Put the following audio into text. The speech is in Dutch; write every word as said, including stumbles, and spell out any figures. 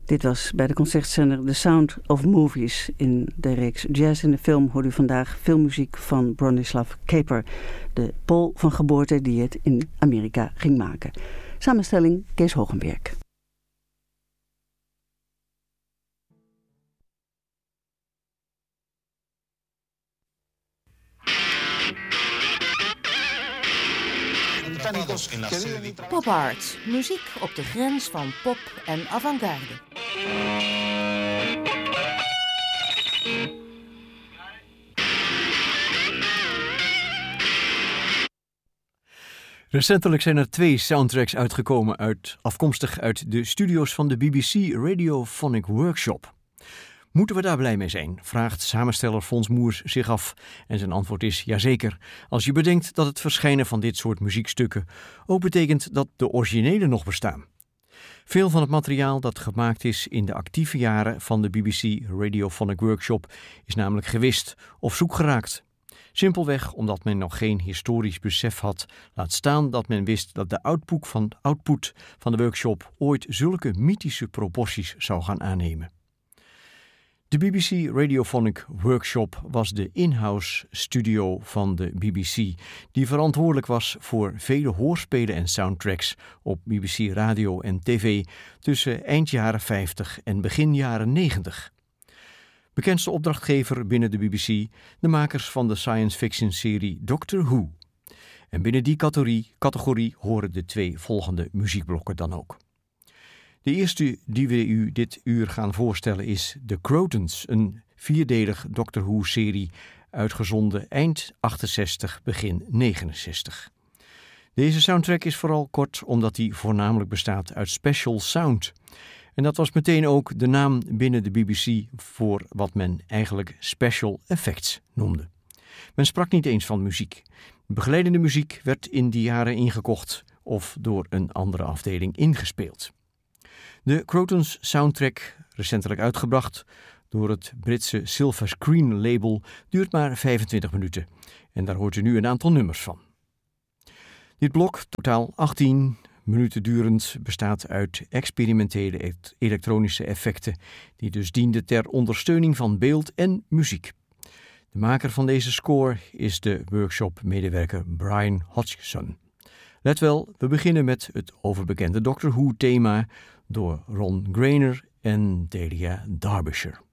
Dit was bij de concertzender The Sound of Movies. In de reeks Jazz in de Film hoorde u vandaag filmmuziek van Bronislaw Kaper, de Pool van geboorte die het in Amerika ging maken. Samenstelling Kees Hogenberg. Pop art, muziek op de grens van pop en avant-garde. Recentelijk zijn er twee soundtracks uitgekomen, uit, afkomstig uit de studio's van de B B C Radiophonic Workshop. Moeten we daar blij mee zijn? Vraagt samensteller Fons Moers zich af. En zijn antwoord is jazeker. Als je bedenkt dat het verschijnen van dit soort muziekstukken ook betekent dat de originele nog bestaan. Veel van het materiaal dat gemaakt is in de actieve jaren van de B B C Radiophonic Workshop is namelijk gewist of zoek geraakt. Simpelweg omdat men nog geen historisch besef had, laat staan dat men wist dat de output van, output van de workshop ooit zulke mythische proporties zou gaan aannemen. De B B C Radiophonic Workshop was de in-house studio van de B B C, die verantwoordelijk was voor vele hoorspelen en soundtracks op B B C Radio en tv tussen eind jaren vijftig en begin jaren negentig. Bekendste opdrachtgever binnen de B B C, de makers van de science fiction serie Doctor Who. En binnen die categorie, categorie horen de twee volgende muziekblokken dan ook. De eerste die we u dit uur gaan voorstellen is The Crotons, een vierdelig Doctor Who-serie, uitgezonden eind achtenzestig, begin negenenzestig. Deze soundtrack is vooral kort omdat die voornamelijk bestaat uit special sound. En dat was meteen ook de naam binnen de B B C voor wat men eigenlijk special effects noemde. Men sprak niet eens van muziek. Begeleidende muziek werd in die jaren ingekocht of door een andere afdeling ingespeeld. De Crotons soundtrack, recentelijk uitgebracht door het Britse Silver Screen label, duurt maar vijfentwintig minuten. En daar hoort u nu een aantal nummers van. Dit blok, totaal achttien minuten durend, bestaat uit experimentele elektronische effecten, die dus dienden ter ondersteuning van beeld en muziek. De maker van deze score is de workshop-medewerker Brian Hodgson. Let wel, we beginnen met het overbekende Doctor Who-thema door Ron Grainer en Delia Derbyshire.